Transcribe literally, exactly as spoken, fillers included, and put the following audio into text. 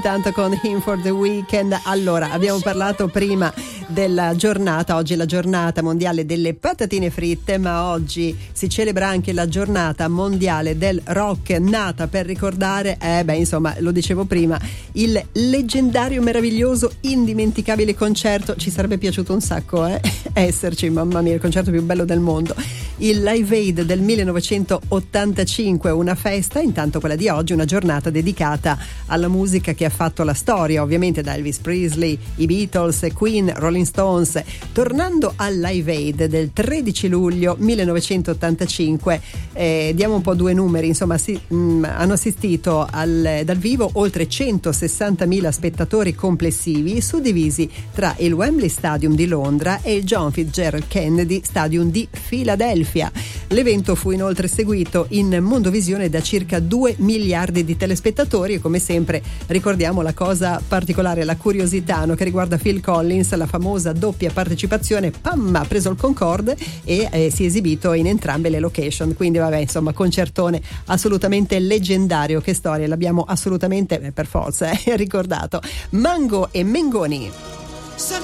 Tanto con Him for the Weekend. Allora, abbiamo parlato prima della giornata, oggi è la giornata mondiale delle patatine fritte, ma oggi si celebra anche la giornata mondiale del rock, nata per ricordare, eh beh insomma, lo dicevo prima, il leggendario, meraviglioso, indimenticabile concerto. Ci sarebbe piaciuto un sacco eh esserci, mamma mia, il concerto più bello del mondo, il Live Aid del millenovecentottantacinque, una festa, intanto quella di oggi una giornata dedicata alla musica che ha fatto la storia, ovviamente da Elvis Presley, i Beatles, Queen, Rolling Stones. Tornando al Live Aid del tredici luglio millenovecentottantacinque, eh, diamo un po' due numeri, insomma si, mh, hanno assistito al, dal vivo oltre centosessantamila spettatori complessivi, suddivisi tra il Wembley Stadium di Londra e il John Fitzgerald Kennedy Stadium di Filadelfia. L'evento fu inoltre seguito in mondovisione da circa due miliardi di telespettatori e, come sempre, ricordiamo la cosa particolare, la curiosità, no, che riguarda Phil Collins, la famosa doppia partecipazione. Pam, ha preso il Concorde e eh, si è esibito in entrambe le location, quindi vabbè, insomma, concertone assolutamente leggendario. Che storia, l'abbiamo assolutamente, eh, per forza, eh, ricordato. Mango e Mengoni.